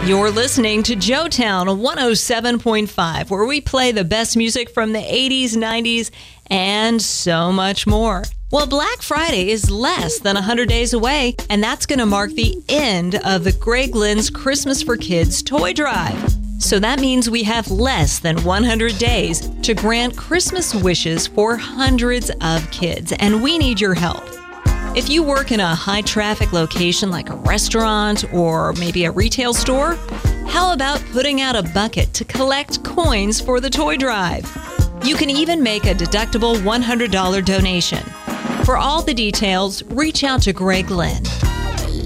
You're listening to Joetown 107.5, where we play the best music from the 80s, 90s, and so much more. Well, Black Friday is less than 100 days away, and that's going to mark the end of the Greg Lynn's Christmas for Kids toy drive. So that means we have less than 100 days to grant Christmas wishes for hundreds of kids, and we need your help. If you work in a high-traffic location like a restaurant or maybe a retail store, how about putting out a bucket to collect coins for the toy drive? You can even make a deductible $100 donation. For all the details, reach out to Greg Lynn.